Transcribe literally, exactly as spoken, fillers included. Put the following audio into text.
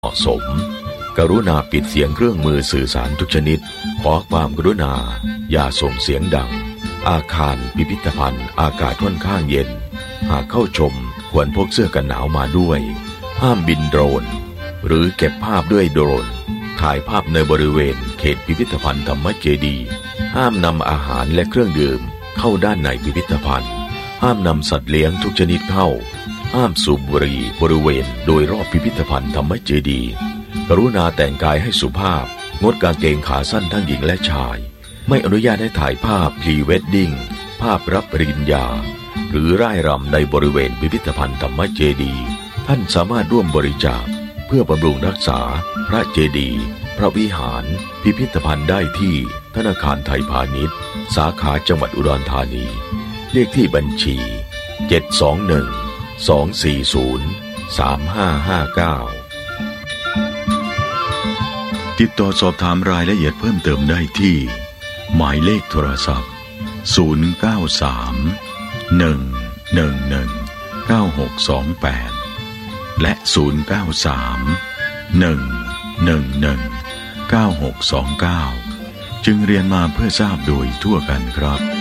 เหมาะสมกรุณาปิดเสียงเครื่องมือสื่อสารทุกชนิดขอความกรุณาอย่าส่งเสียงดังอาคารพิพิธภัณฑ์อากาศค่อนข้างเย็นหากเข้าชมควรพกเสื้อกันหนาวมาด้วยห้ามบินโดรนหรือเก็บภาพด้วยโดรนถ่ายภาพในบริเวณเขตพิพิธภัณฑ์ธรรมเจดีย์ห้ามนำอาหารและเครื่องดื่มเข้าด้านในพิพิธภัณฑ์ห้ามนำสัตว์เลี้ยงทุกชนิดเข้าห้ามสูบบุหรี่บริเวณโดยรอบพิพิธภัณฑ์ธรรมเจดีย์กรุณาแต่งกายให้สุภาพงดกางเกงขาสั้นทั้งหญิงและชายไม่อนุญาตให้ถ่ายภาพพรีเวดดิ้งภาพรับปริญญาหรือร่ายรำในบริเวณพิพิธภัณฑ์ธรรมเจดีย์ท่านสามารถร่วมบริจาคเพื่อบำรุงรักษาพระเจดีย์พระวิหารพิพิธภัณฑ์ได้ที่ธนาคารไทยพาณิชย์สาขาจังหวัดอุดรธานีเลขที่บัญชีเจ็ด สอง หนึ่ง สอง สี่ ศูนย์ สาม ห้า ห้า เก้าติดต่อสอบถามรายละเอียดเพิ่มเติมได้ที่หมายเลขโทรศัพท์ศูนย์ เก้า สาม หนึ่ง หนึ่ง หนึ่ง เก้า หก สอง แปดและศูนย์ เก้า สาม หนึ่ง หนึ่ง หนึ่ง เก้า หก สอง เก้าจึงเรียนมาเพื่อทราบโดยทั่วกันครับ